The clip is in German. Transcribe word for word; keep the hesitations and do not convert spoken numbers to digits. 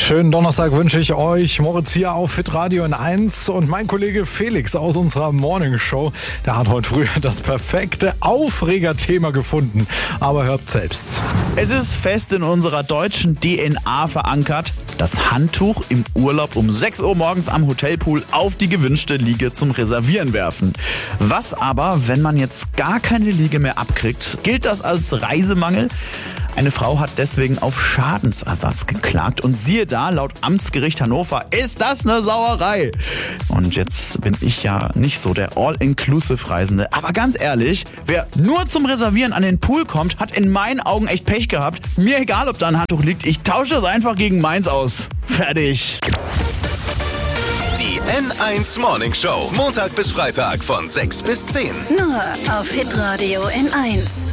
Schönen Donnerstag wünsche ich euch. Moritz hier auf Hitradio in eins und mein Kollege Felix aus unserer Morning Show, der hat heute früh das perfekte Aufregerthema gefunden. Aber hört selbst. Es ist fest in unserer deutschen D N A verankert. Das Handtuch im Urlaub um sechs Uhr morgens am Hotelpool auf die gewünschte Liege zum Reservieren werfen. Was aber, wenn man jetzt gar keine Liege mehr abkriegt? Gilt das als Reisemangel? Eine Frau hat deswegen auf Schadensersatz geklagt und siehe da, laut Amtsgericht Hannover ist das eine Sauerei. Und jetzt bin ich ja nicht so der All-Inclusive-Reisende, aber ganz ehrlich, wer nur zum Reservieren an den Pool kommt, hat in meinen Augen echt Pech gehabt. Mir egal, ob da ein Handtuch liegt, ich tausche es einfach gegen meins aus. Fertig. Die N eins Morning Show, Montag bis Freitag von sechs bis zehn. Nur auf Hitradio N eins.